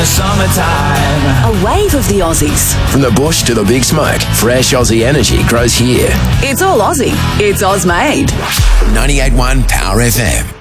summertime. A wave of the Aussies. From the bush to the big smoke, fresh Aussie energy grows here. It's all Aussie. It's Oz made. 98.1 Power FM.